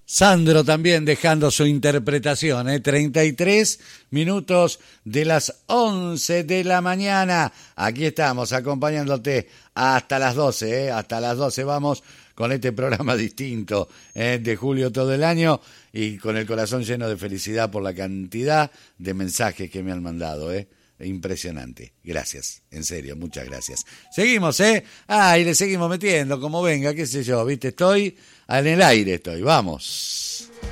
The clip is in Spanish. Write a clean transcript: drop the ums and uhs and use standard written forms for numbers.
Sandro también dejando su interpretación, 33 minutos de las 11 de la mañana. Aquí estamos acompañándote hasta las 12, hasta las 12 vamos con este programa distinto de julio todo el año y con el corazón lleno de felicidad por la cantidad de mensajes que me han mandado, Impresionante. Gracias, en serio, muchas gracias. Seguimos, y le seguimos metiendo como venga, qué sé yo, viste, estoy en el aire, vamos.